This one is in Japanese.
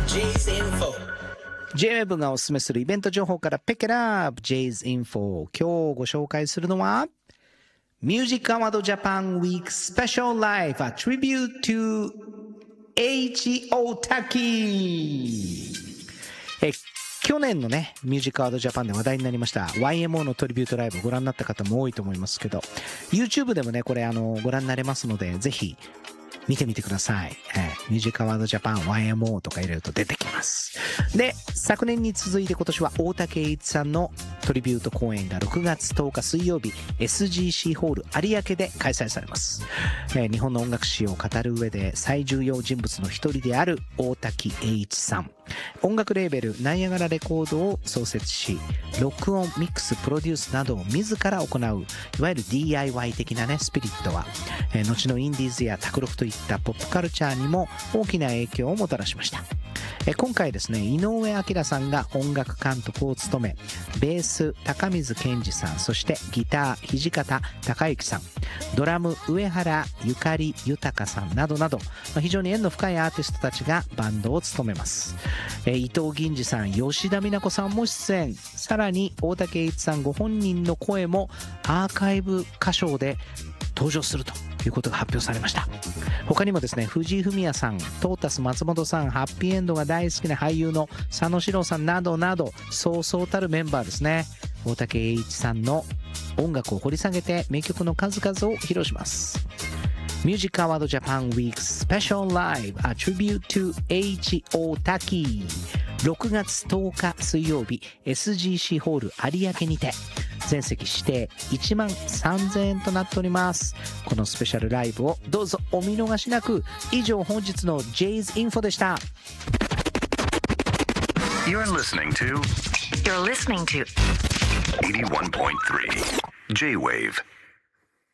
J-Web がおすすめするイベント情報からペケラー J's Info。今日ご紹介するのは Music Award Japan Week Special Live A Tribute to H. Otaki。去年のね、ミュージックアワードジャパンで話題になりました YMO のトリビュートライブをご覧になった方も多いと思いますけど、YouTube でもね、これご覧になれますので、ぜひ見てみてください。ミュージックアワードジャパン YMO とか入れると出てきます。で、昨年に続いて今年は大竹栄一さんのトリビュート公演が6月10日水曜日 SGC ホール有明で開催されます。日本の音楽史を語る上で最重要人物の一人である大竹栄一さん。音楽レーベルナイアガラレコードを創設し、録音、ミックス、プロデュースなどを自ら行ういわゆる DIY 的なねスピリットは、後のインディーズや卓録といったポップカルチャーにも大きな影響をもたらしました。今回ですね、井上彰さんが音楽監督を務め、ベース高水健二さん、そしてギター土方隆之さん、ドラム上原ゆかり豊さんなどなど、非常に縁の深いアーティストたちがバンドを務めます。伊藤銀次さん、吉田美奈子さんも出演。さらに大竹栄一さんご本人の声もアーカイブ歌唱で登場するということが発表されました。他にもですね、藤井フミヤさん、トータス松本さん、ハッピーエンドが大好きな俳優の佐野史郎さんなどなど、そうそうたるメンバーですね。大竹栄一さんの音楽を掘り下げて名曲の数々を披露します。Music Award Japan Week Special Live A Tribute to H. Otaki。 6月10日水曜日 SGC ホール有明にて全席指定13,000円となっております。このスペシャルライブをどうぞお見逃しなく。以上、本日の J's Info でした。 You're listening to 81.3 J-Wave